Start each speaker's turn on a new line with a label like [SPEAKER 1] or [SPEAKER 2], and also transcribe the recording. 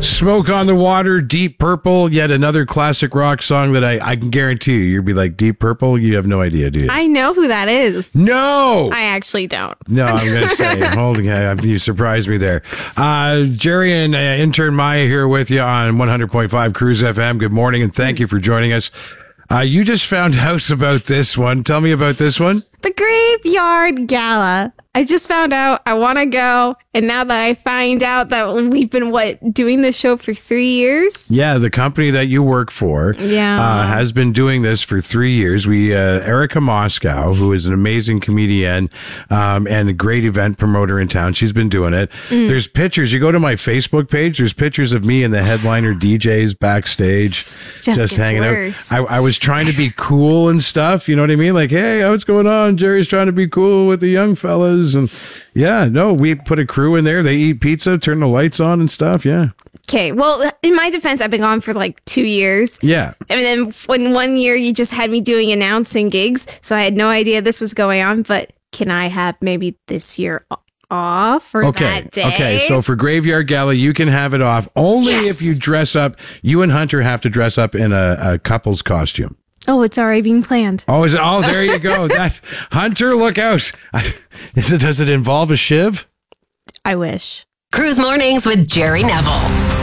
[SPEAKER 1] Smoke on the Water, Deep Purple, yet another classic rock song that I can guarantee you'll be like, Deep Purple? You have no idea, do you?
[SPEAKER 2] I know who that is.
[SPEAKER 1] No!
[SPEAKER 2] I actually don't.
[SPEAKER 1] No, I'm going to say, you surprised me there. Jerry and intern Maya here with you on 100.5 Cruise FM. Good morning, and thank you for joining us. You just found out about this one. Tell me about this one.
[SPEAKER 2] The Graveyard Gala. I just found out I want to go. And now that I find out that we've been, doing this show for 3 years?
[SPEAKER 1] Yeah, the company that you work for has been doing this for 3 years. Erica Moscow, who is an amazing comedian and a great event promoter in town, she's been doing it. There's pictures. You go to my Facebook page, there's pictures of me and the headliner DJs backstage
[SPEAKER 2] just
[SPEAKER 1] hanging
[SPEAKER 2] worse.
[SPEAKER 1] out. I was trying to be cool and stuff. You know what I mean? Like, hey, what's going on? Jerry's trying to be cool with the young fellas. And we put a crew in there. They eat pizza, turn the lights on and stuff. Yeah.
[SPEAKER 2] Okay. Well, in my defense, I've been gone for like 2 years.
[SPEAKER 1] Yeah.
[SPEAKER 2] And then when 1 year you just had me doing announcing gigs. So I had no idea this was going on. But can I have maybe this year off for that day?
[SPEAKER 1] Okay. So for Graveyard Gala, you can have it off only if you dress up. You and Hunter have to dress up in a couple's costume.
[SPEAKER 2] Oh, it's already being planned.
[SPEAKER 1] Oh, there you go. That's Hunter. Look out. Does it involve a shiv?
[SPEAKER 2] I wish.
[SPEAKER 3] Cruise Mornings with Jerry Neville.